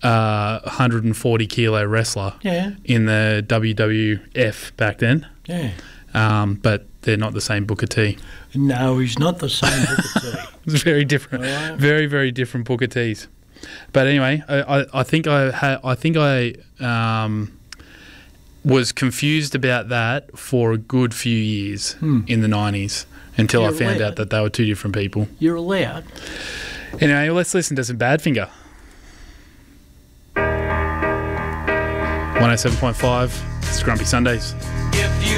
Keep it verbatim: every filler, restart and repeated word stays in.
uh, one hundred forty kilo wrestler Yeah. in the W W F back then. Yeah. Um, but they're not the same Booker T. No, he's not the same Booker T. It's very different, Right. very very different Booker T's. But anyway, I, I, I think I had I think I um, was confused about that for a good few years Hmm. in the nineties until You're I found allowed. out that they were two different people. You're allowed. Anyway, let's listen to some Badfinger. one oh seven point five, it's Grumpy Sundays.